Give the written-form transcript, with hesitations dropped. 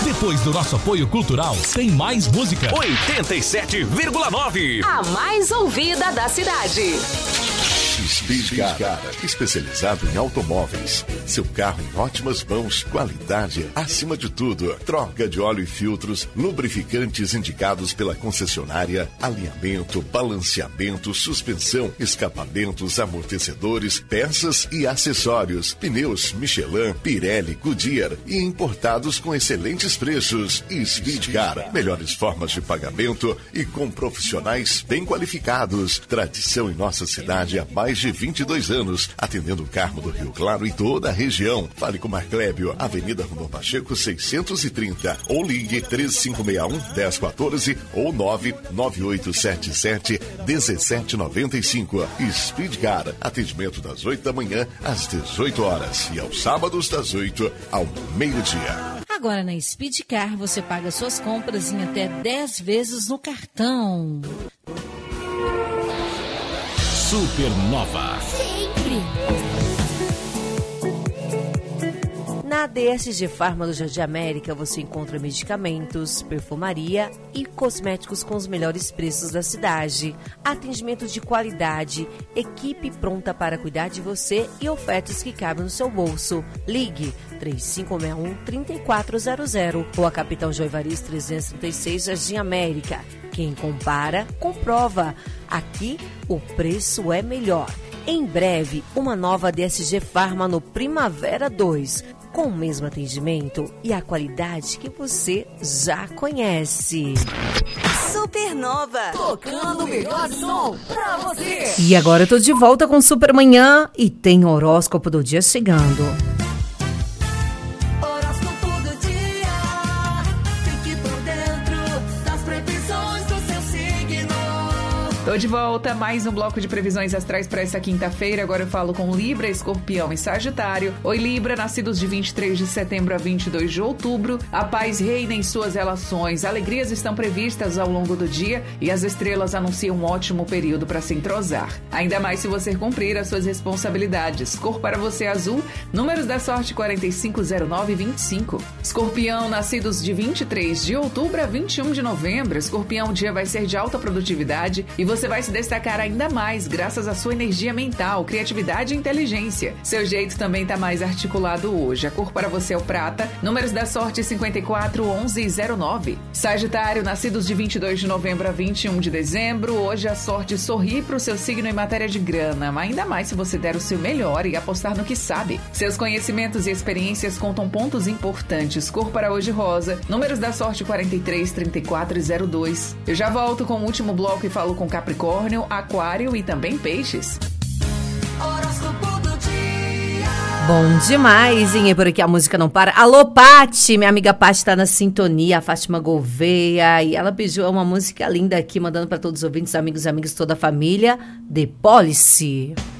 Depois do nosso apoio cultural, tem mais música. 87,9. A mais ouvida da cidade. Speed Car, especializado em automóveis. Seu carro em ótimas mãos, qualidade acima de tudo. Troca de óleo e filtros, lubrificantes indicados pela concessionária, alinhamento, balanceamento, suspensão, escapamentos, amortecedores, peças e acessórios. Pneus Michelin, Pirelli, Goodyear e importados com excelentes preços. Speed Car, melhores formas de pagamento e com profissionais bem qualificados. Tradição em nossa cidade há mais de 22 anos, atendendo o Carmo do Rio Claro e toda a região. Fale com Marclébio, Avenida Rondon Pacheco 630, ou ligue 3561-1014 ou 99877-1795. Speed Car, atendimento das 8 da manhã às 18 horas e aos sábados das 8 ao meio-dia. Agora na Speed Car você paga suas compras em até 10 vezes no cartão. Supernova. Sempre. Na DSG Farma do Jardim América você encontra medicamentos, perfumaria e cosméticos com os melhores preços da cidade. Atendimento de qualidade, equipe pronta para cuidar de você e ofertas que cabem no seu bolso. Ligue 3561-3400 ou a Capitão Joivaris 336 Jardim América. Quem compara, comprova. Aqui o preço é melhor. Em breve, uma nova DSG Farma no Primavera 2, com o mesmo atendimento e a qualidade que você já conhece. Supernova, tocando o melhor som pra você. E agora eu tô de volta com Supermanhã e tem horóscopo do dia chegando. Tô de volta, mais um bloco de previsões astrais para esta quinta-feira. Agora eu falo com Libra, Escorpião e Sagitário. Oi, Libra, nascidos de 23 de setembro a 22 de outubro. A paz reina em suas relações. Alegrias estão previstas ao longo do dia e as estrelas anunciam um ótimo período para se entrosar. Ainda mais se você cumprir as suas responsabilidades. Cor para você azul, números da sorte 45, 09 e 25. Escorpião, nascidos de 23 de outubro a 21 de novembro. Escorpião, o dia vai ser de alta produtividade e você vai se destacar ainda mais graças à sua energia mental, criatividade e inteligência. Seu jeito também está mais articulado hoje. A cor para você é o prata, números da sorte 54, 11 e 09. Sagitário, nascidos de 22 de novembro a 21 de dezembro, hoje a sorte sorri para o seu signo em matéria de grana, ainda mais se você der o seu melhor e apostar no que sabe. Seus conhecimentos e experiências contam pontos importantes. Cor para hoje rosa, números da sorte 43, 34 e 02. Eu já volto com o último bloco e falo com Capricórnio, Aquário e também Peixes. Horóscopo do dia. Bom demais, hein? E por aqui a música não para. Alô, Pati! Minha amiga Pati tá na sintonia, a Fátima Gouveia. E ela pediu uma música linda aqui, mandando para todos os ouvintes, amigos, toda a família. The Policy.